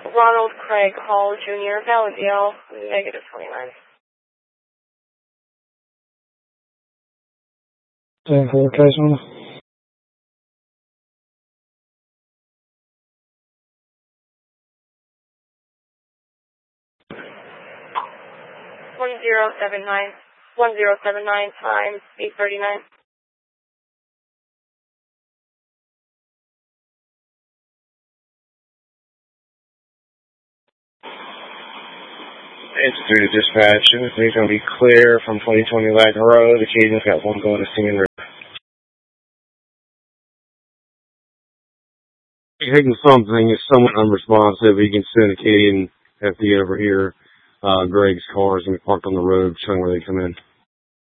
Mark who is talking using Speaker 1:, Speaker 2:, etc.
Speaker 1: Ronald Craig Hall Jr., Valadiel, -29.
Speaker 2: 10 for location.
Speaker 1: One zero seven nine times 839.
Speaker 3: It's 3 to dispatch. Everything's going to be clear from 2020 Wagner Road. Acadian's got one going to Singing River. Taking something is somewhat unresponsive. You can send Acadian FD over here. Greg's car is going to be parked on the road, showing where they come in.